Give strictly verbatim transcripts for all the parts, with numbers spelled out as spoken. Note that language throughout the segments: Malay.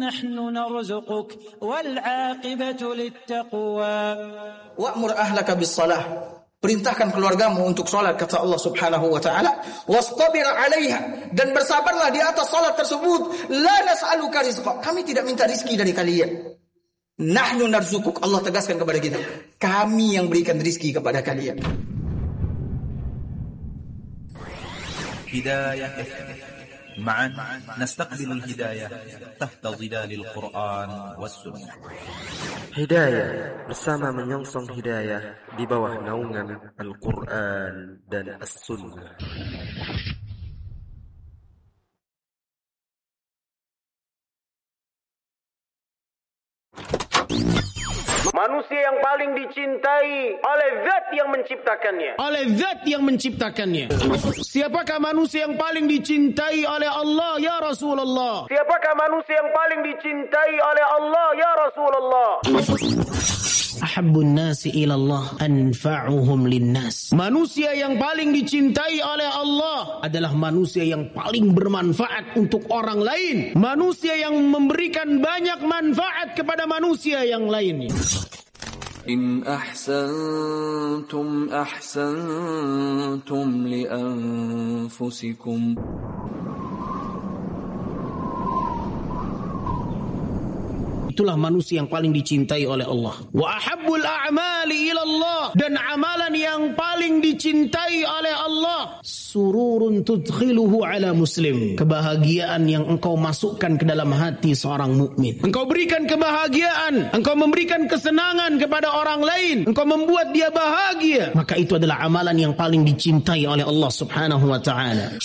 نحن نرزقك والعاقبة للتقوى. وأمر أهلك بالصلاة. Perintahkan keluargamu untuk salat, kata Allah Subhanahu wa taala, wastabir 'alaiha, dan bersabarlah di atas salat tersebut. La nas'aluka rizqa, kami tidak minta rizki dari kalian. Nahnu narzukuk, Allah tegaskan kepada kita, kami yang berikan rizki kepada kalian. Hidayah معا نستقبل الهداية تحت ظلال القرآن والسنة. Hidayah bersama menyongsong hidayah di bawah naungan Al-Quran dan As-Sunnah. Manusia yang paling dicintai oleh zat yang menciptakannya. Oleh zat yang menciptakannya. Siapakah manusia yang paling dicintai oleh Allah ya Rasulullah? Siapakah manusia yang paling dicintai oleh Allah ya Rasulullah? Ahabbun nasi ilallah anfa'uhum linnas. Manusia yang paling dicintai oleh Allah adalah manusia yang paling bermanfaat untuk orang lain. Manusia yang memberikan banyak manfaat kepada manusia yang lainnya. In ahsantum ahsantum li anfusikum. Itulah manusia yang paling dicintai oleh Allah. Wa ahabbul a'mali ilallah, dan amalan yang paling dicintai oleh Allah, sururun tudkhiluhu ala muslim, kebahagiaan yang engkau masukkan ke dalam hati seorang mukmin. Engkau berikan kebahagiaan, engkau memberikan kesenangan kepada orang lain, engkau membuat dia bahagia, maka itu adalah amalan yang paling dicintai oleh Allah Subhanahu wa taala.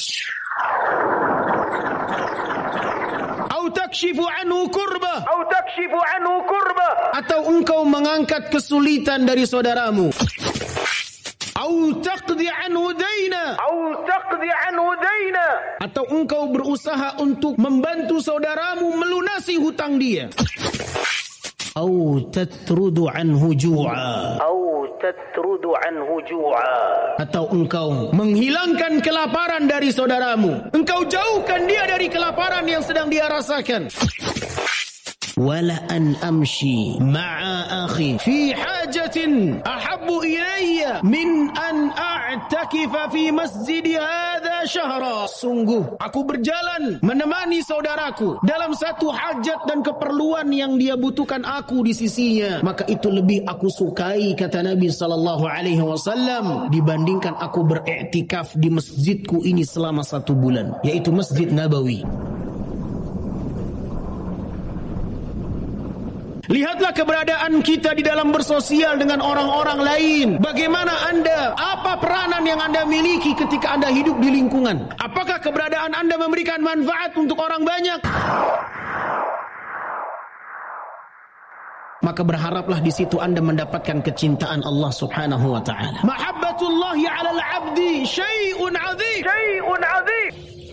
Takshifu anhu kurba, atau takshifu anhu kurba, atau engkau mengangkat kesulitan dari saudaramu. Au taqdi anhu daina, au taqdi anhu daina, atau engkau berusaha untuk membantu saudaramu melunasi hutang dia. Au tatrudu anhu ju'a, au tatrudu anhu ju'a, atau engkau menghilangkan kelaparan dari saudaramu, engkau jauhkan dia dari kelaparan yang sedang dia rasakan. Wala an amshi ma'a akhi fi hajatin ahabbu ilayya min an a'takifa fi masjid hadha syahra. Sungguh aku berjalan menemani saudaraku dalam satu hajat dan keperluan yang dia butuhkan aku di sisinya, maka itu lebih aku sukai, kata Nabi sallallahu alaihi wasallam, dibandingkan aku beriktikaf di masjidku ini selama satu bulan, yaitu Masjid Nabawi. Lihatlah keberadaan kita di dalam bersosial dengan orang-orang lain. Bagaimana Anda, apa peranan yang Anda miliki ketika Anda hidup di lingkungan? Apakah keberadaan Anda memberikan manfaat untuk orang banyak? Maka berharaplah di situ Anda mendapatkan kecintaan Allah Subhanahu wa taala. Mahabbatullahi 'alal 'abdi syai'un 'adzim. Syai'un 'adzim.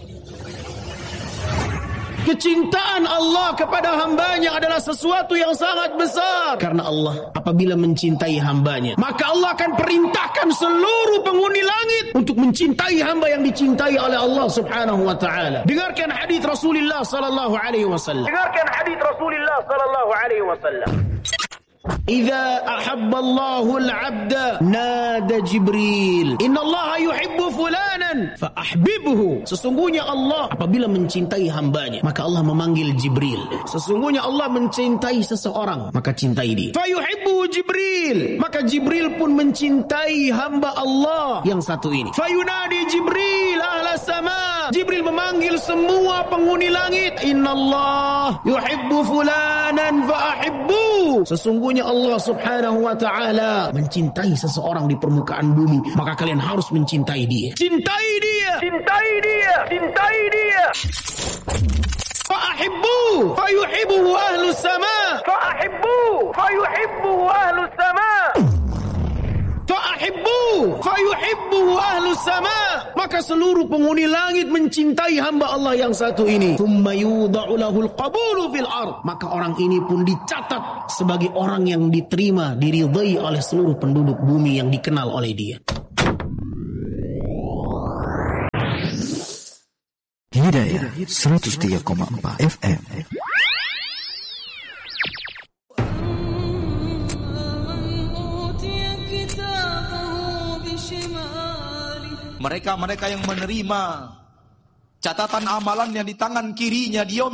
Kecintaan Allah kepada hambanya adalah sesuatu yang sangat besar. Karena Allah apabila mencintai hambanya, maka Allah akan perintahkan seluruh penghuni langit untuk mencintai hamba yang dicintai oleh Allah Subhanahu wa taala. Dengarkan hadis Rasulullah sallallahu alaihi wasallam. Dengarkan hadis Rasulullah sallallahu alaihi wasallam. Idza ahabballahu al-'abda nada Jibril, innallaha yuhibbu fulanan fa ahbibhu. Sesungguhnya Allah apabila mencintai hambanya, maka Allah memanggil Jibril. Sesungguhnya Allah mencintai seseorang, maka cintai dia. Fa yuhibbu Jibril, maka Jibril pun mencintai hamba Allah yang satu ini. Fa yunadi Jibril ahlas sama, Jibril memanggil semua penghuni langit, innallah yuhibbu fulanan fa ahibbu. Sesungguhnya Allah Subhanahu wa ta'ala mencintai seseorang di permukaan bumi, maka kalian harus mencintai dia. Cintai dia, cintai dia, cintai dia. Fa'ahibbu fayuhibbuhu ahlus sama, fa'ahibbu fayuhibbuhu ahlus sama, fa'ahibbu fayuhibbuhu ahlus sama, maka seluruh penghuni langit mencintai hamba Allah yang satu ini. Tsumma yudha'u lahul qabulu fil ard, maka orang ini pun dicatat sebagai orang yang diterima, diridai oleh seluruh penduduk bumi yang dikenal oleh dia. Hidayah seratus tiga koma empat F M. mereka-mereka yang menerima catatan amalannya di tangan kirinya di yaumil